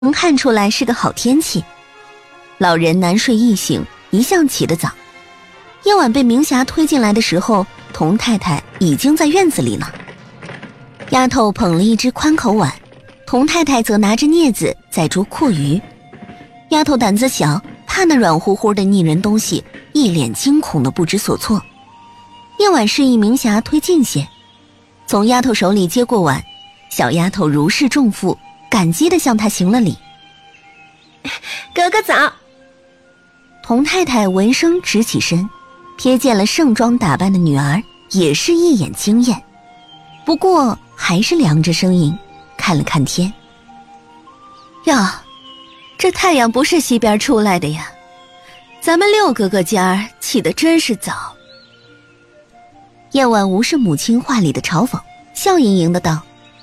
能看出来是个好天气。老人难睡易醒，一向起得早。夜晚被明霞推进来的时候，童太太已经在院子里了。丫头捧了一只宽口碗，童太太则拿着镊子在捉阔鱼。丫头胆子小，怕那软乎乎的腻人东西，一脸惊恐的不知所措。夜晚示意明霞推近些，从丫头手里接过碗，小丫头如释重负，感激地向她行了礼。 哥哥早。 童太太闻声直起身，瞥见了盛装打扮的女儿，也是一眼惊艳，不过还是凉着声音看了看天。哟，这太阳不是西边出来的呀，咱们六哥哥家起得真是早。夜晚无视母亲话里的嘲讽，笑盈盈的道：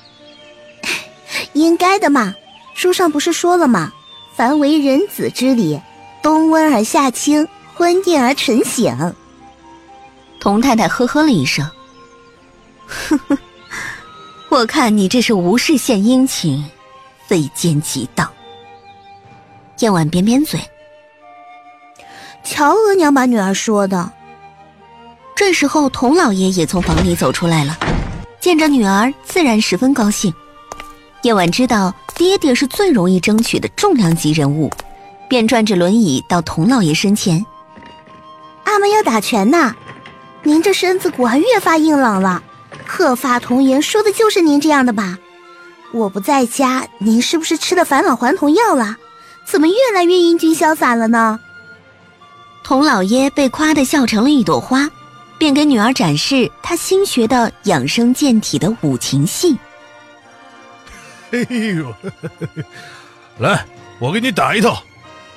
应该的嘛，书上不是说了吗？凡为人子之礼，冬温而夏清，昏夜而晨醒。 童太太呵呵了一声，呵呵，我看你这是无事献殷勤，非奸即盗。夜晚扁扁嘴， 乔额娘把女儿说的。 这时候童老爷也从房里走出来了，见着女儿自然十分高兴。夜晚知道爹爹是最容易争取的重量级人物，便转着轮椅到童老爷身前。 阿妹要打拳呐，您这身子骨还越发硬朗了，鹤发童颜说的就是您这样的吧？我不在家，您是不是吃了返老还童药了？怎么越来越英俊潇洒了呢？ 童老爷被夸得笑成了一朵花，便给女儿展示他新学的养生健体的五禽戏。 哎呦，来，我给你打一套。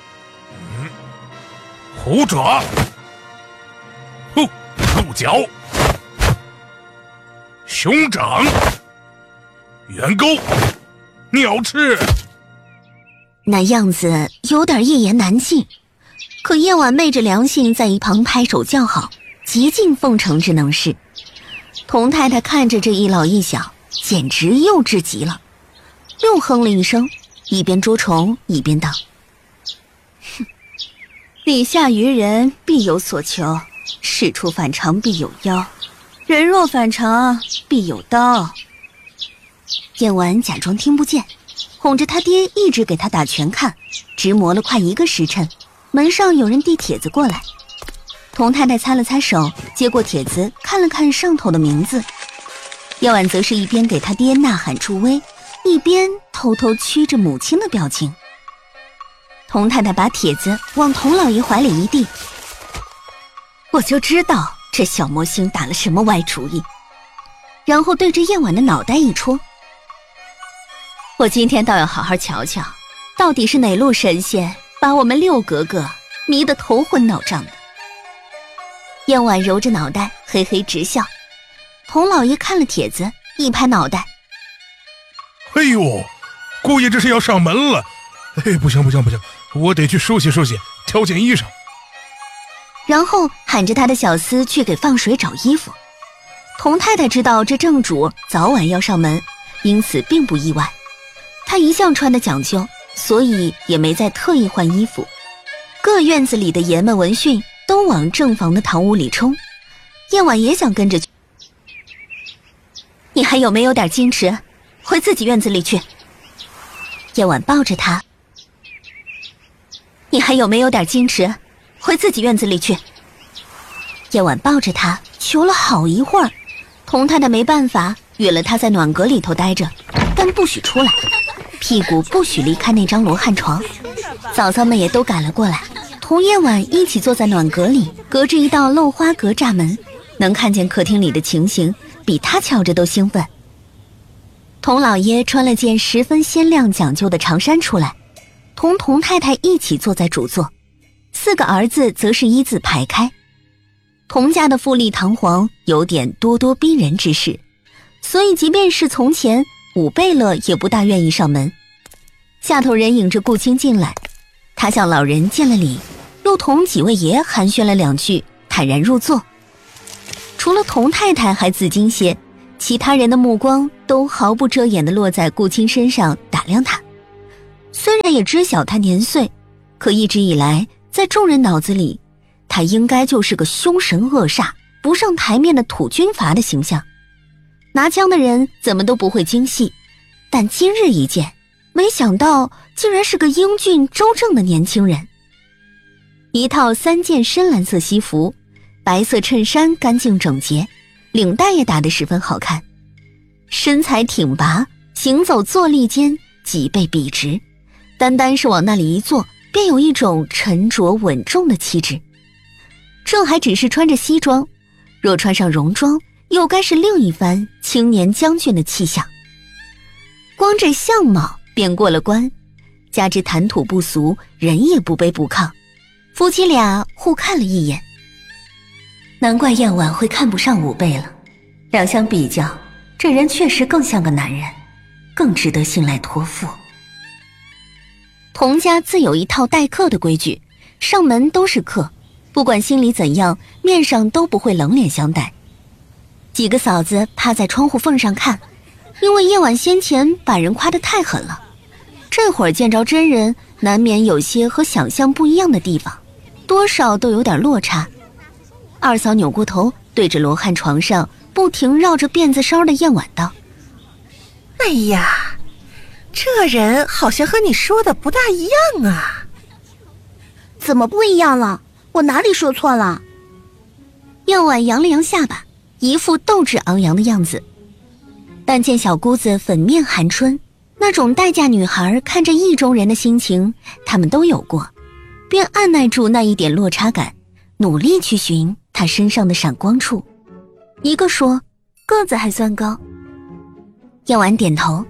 虎爪，鹿角，熊掌，猿钩，鸟翅。 那样子有点一言难尽，可夜晚昧着良心在一旁拍手叫好，极尽奉承之能事。童太太看着这一老一小，简直幼稚极了，又哼了一声，一边捉虫一边道：哼，礼下于人必有所求，事出反常必有妖，人若反常必有刀。夜晚假装听不见，哄着他爹一直给他打拳看，直磨了快1个时辰。门上有人递帖子过来，童太太擦了擦手，接过帖子看了看上头的名字。夜晚则是一边给他爹呐喊助威，一边偷偷驱着母亲的表情。童太太把帖子往童老爷怀里一递，我就知道这小魔星打了什么歪主意，然后对着夜晚的脑袋一戳。我今天倒要好好瞧瞧，到底是哪路神仙把我们六格格迷得头昏脑胀的。夜晚揉着脑袋嘿嘿直笑。童老爷看了帖子，一拍脑袋， 哎呦，姑爷这是要上门了。哎，不行，我得去梳洗梳洗，挑件衣裳。 然后喊着他的小厮去给放水找衣服。童太太知道这正主早晚要上门，因此并不意外。她一向穿的讲究，所以也没再特意换衣服。各院子里的爷们闻讯都往正房的堂屋里冲，夜晚也想跟着去。你还有没有点矜持？回自己院子里去。夜晚抱着他，你还有没有点矜持？回自己院子里去。夜晚抱着他求了好一会儿，童太太没办法，约了他在暖阁里头待着，但不许出来，屁股不许离开那张罗汉床。嫂嫂们也都赶了过来，同夜晚一起坐在暖阁里，隔着一道漏花格栅门，能看见客厅里的情形，比他瞧着都兴奋。童老爷穿了件十分鲜亮讲究的长衫出来，同童太太一起坐在主座，4个儿子则是依次排开。童家的富丽堂皇，有点咄咄逼人之势，所以即便是从前武贝勒也不大愿意上门。下头人引着顾青进来，他向老人见了礼，又同几位爷寒暄了2句，坦然入座。除了童太太还自矜些，其他人的目光都毫不遮掩地落在顾青身上打量他。 虽然也知晓他年岁，可一直以来在众人脑子里，他应该就是个凶神恶煞、不上台面的土军阀的形象。拿枪的人怎么都不会精细，但今日一见，没想到竟然是个英俊周正的年轻人。一套3件深蓝色西服，白色衬衫干净整洁，领带也打得十分好看，身材挺拔，行走坐立间脊背笔直，单单是往那里一坐，便有一种沉着稳重的气质。这还只是穿着西装，若穿上戎装，又该是另一番青年将军的气象。光这相貌便过了关，加之谈吐不俗，人也不卑不亢，夫妻俩互看了一眼。难怪燕婉会看不上武备了，两相比较，这人确实更像个男人，更值得信赖托付。童家自有一套待客的规矩，上门都是客，不管心里怎样，面上都不会冷脸相待。几个嫂子趴在窗户缝上看，因为夜晚先前把人夸得太狠了，这会儿见着真人，难免有些和想象不一样的地方，多少都有点落差。二嫂扭过头，对着罗汉床上不停绕着辫子梢的燕婉道： 哎呀，这人好像和你说的不大一样啊。 怎么不一样了？我哪里说错了？ 燕婉扬了扬下巴，一副斗志昂扬的样子。但见小姑子粉面含春，那种待嫁女孩看着意中人的心情，他们都有过，便按耐住那一点落差感，努力去寻她身上的闪光处。一个说个子还算高。燕婉点头，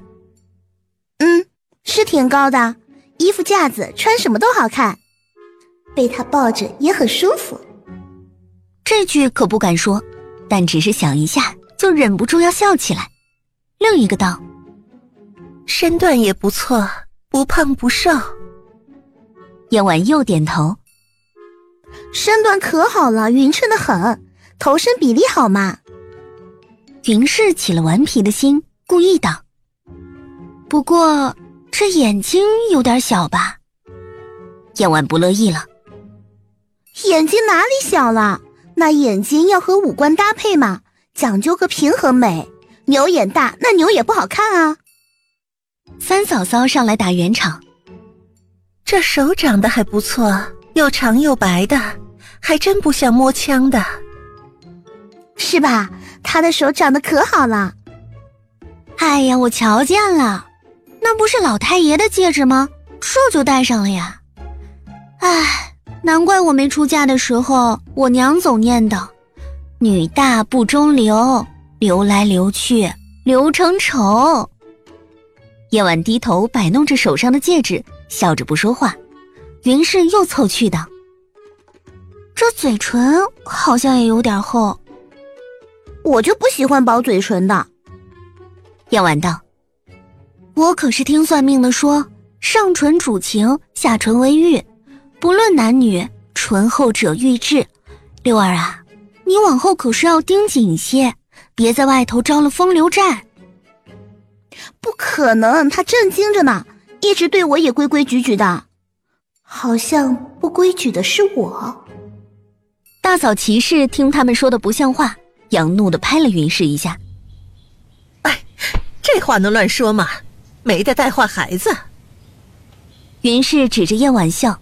是挺高的，衣服架子穿什么都好看，被他抱着也很舒服。 这句可不敢说，但只是想一下就忍不住要笑起来。另一个道： 身段也不错，不胖不瘦。 燕婉又点头， 身段可好了，匀称得很，头身比例好嘛。 云氏起了顽皮的心，故意道：不过这眼睛有点小吧。燕婉不乐意了， 眼睛哪里小了？那眼睛要和五官搭配嘛，讲究个平衡美。牛眼大，那牛也不好看啊。 三嫂嫂上来打圆场， 这手长得还不错，又长又白的，还真不像摸枪的。 是吧？他的手长得可好了。 哎呀，我瞧见了，那不是老太爷的戒指吗？这就戴上了呀。哎，难怪我没出嫁的时候，我娘总念叨，女大不中留，流来流去，流成丑。夜晚低头摆弄着手上的戒指，笑着不说话。云氏又凑趣道：这嘴唇好像也有点厚。 我就不喜欢薄嘴唇的。 夜晚道：我可是听算命的说，上唇主情，下唇为玉，不论男女，唇厚者玉质。六儿啊，你往后可是要盯紧些，别在外头招了风流债。 不可能，他正经着呢，一直对我也规规矩矩的。好像不规矩的是我。 大嫂齐氏听他们说的不像话，仰怒地拍了云氏一下。 哎，这话能乱说吗？没得带坏孩子。 云氏指着燕婉笑，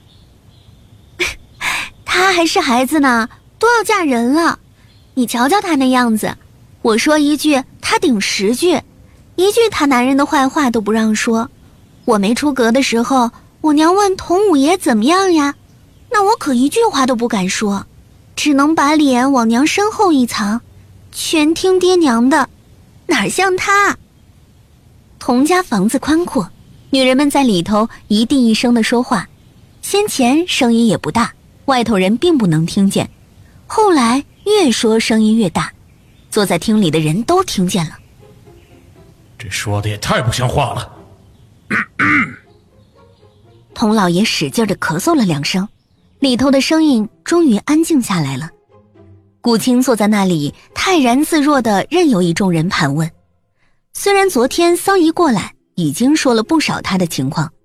他还是孩子呢，都要嫁人了。你瞧瞧他那样子，我说一句他顶10句，一句他男人的坏话都不让说。我没出阁的时候，我娘问童五爷怎么样呀，那我可一句话都不敢说，只能把脸往娘身后一藏，全听爹娘的，哪像他。童家房子宽阔，女人们在里头一地一声的说话，先前声音也不大，外头人并不能听见，后来越说声音越大，坐在厅里的人都听见了。 这说的也太不像话了。 童老爷使劲地咳嗽了2声，里头的声音终于安静下来了。顾青坐在那里泰然自若地任由一众人盘问，虽然昨天桑姨过来已经说了不少他的情况，